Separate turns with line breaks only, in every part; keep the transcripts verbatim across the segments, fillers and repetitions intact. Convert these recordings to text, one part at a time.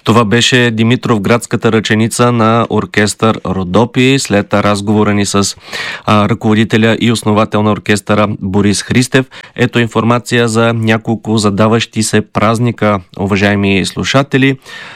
Това беше Димитровградската ръченица на оркестър Родопи след разговора ни с а, ръководителя и основател на оркестъра Борис Христев. Ето информация за няколко задаващи се празника, уважаеми слушатели.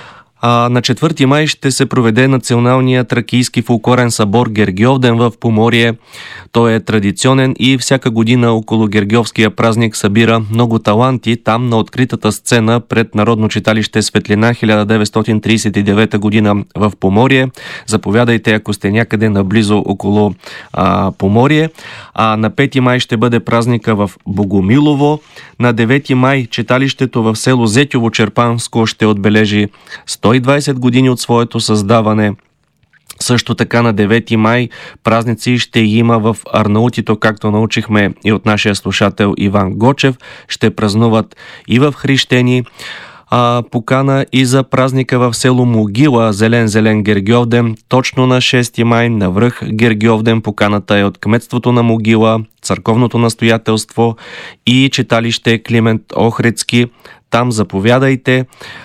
А, на четвърти май ще се проведе националният тракийски фолклорен събор Гергьовден в Поморие. Той е традиционен и всяка година около Гергьовския празник събира много таланти. Там на откритата сцена пред Народно читалище Светлина хиляда деветстотин тридесет и девета година в Поморие. Заповядайте, ако сте някъде наблизо около а, Поморие. А на пети май ще бъде празника в Богомилово. На девети май читалището в село Зетьово Черпанско ще отбележи сто и двадесет години от своето създаване. Също така на девети май празници ще има в Арнаутито, както научихме и от нашия слушател Иван Гочев. Ще празнуват и в Хрищени. А, покана и за празника в село Могила, Зелен-Зелен Гергьовден. Точно на шести май на връх Гергьовден поканата е от кметството на Могила, църковното настоятелство и читалище Климент Охридски. Там заповядайте.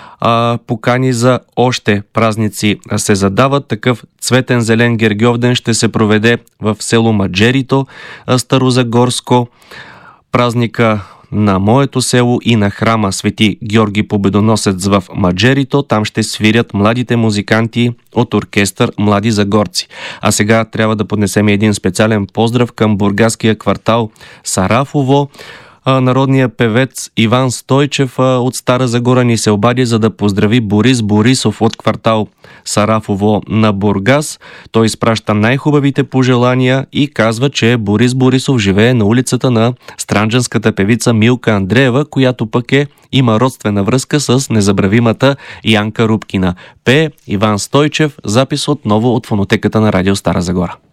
А, покани за още празници се задават. Такъв цветен зелен Гергьовден ще се проведе в село Маджерито, Старозагорско. Празника на моето село и на храма Свети Георги Победоносец в Маджерито. Там ще свирят младите музиканти от оркестър Млади Загорци. А сега трябва да поднесем един специален поздрав към бургаския квартал Сарафово. Народният певец Иван Стойчев от Стара Загора ни се обади, за да поздрави Борис Борисов от квартал Сарафово на Бургас. Той изпраща най-хубавите пожелания и казва, че Борис Борисов живее на улицата на странджанската певица Милка Андреева, която пък е има родствена връзка с незабравимата Янка Рубкина. Пее Иван Стойчев, запис отново от фонотеката на Радио Стара Загора.